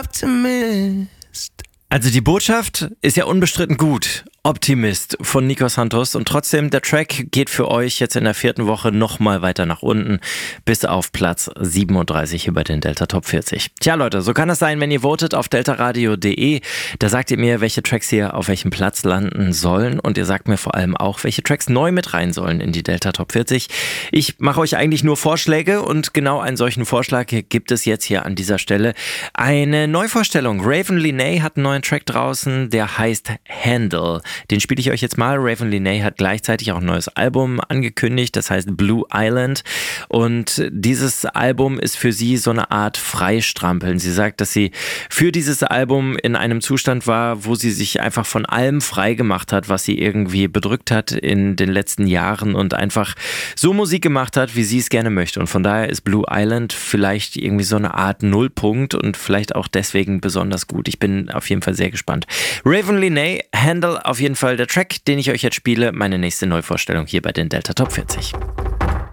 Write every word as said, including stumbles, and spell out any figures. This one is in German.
Optimist. Also die Botschaft ist ja unbestritten gut. Optimist von Nico Santos und trotzdem, der Track geht für euch jetzt in der vierten Woche nochmal weiter nach unten bis auf Platz siebenunddreißig hier bei den Delta Top vierzig. Tja Leute, so kann es sein, wenn ihr votet auf deltaradio punkt de. Da sagt ihr mir, welche Tracks hier auf welchem Platz landen sollen und ihr sagt mir vor allem auch, welche Tracks neu mit rein sollen in die Delta Top vierzig. Ich mache euch eigentlich nur Vorschläge und genau einen solchen Vorschlag gibt es jetzt hier an dieser Stelle. Eine Neuvorstellung. Raven Lenae hat einen neuen Track draußen, der heißt Handle. Den spiele ich euch jetzt mal. Raven Lenae hat gleichzeitig auch ein neues Album angekündigt, das heißt Blue Island. Und dieses Album ist für sie so eine Art Freistrampeln. Sie sagt, dass sie für dieses Album in einem Zustand war, wo sie sich einfach von allem frei gemacht hat, was sie irgendwie bedrückt hat in den letzten Jahren und einfach so Musik gemacht hat, wie sie es gerne möchte. Und von daher ist Blue Island vielleicht irgendwie so eine Art Nullpunkt und vielleicht auch deswegen besonders gut. Ich bin auf jeden Fall sehr gespannt. Raven Lenae, Handle, auf jeden Fall der Track, den ich euch jetzt spiele, meine nächste Neuvorstellung hier bei den Delta Top vierzig.